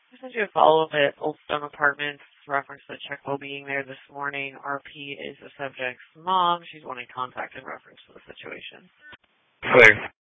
I sent you a follow-up at Old Stone Apartments, reference to check well-being there this morning. RP is the subject's mom. She's wanting contact in reference to the situation. Clear.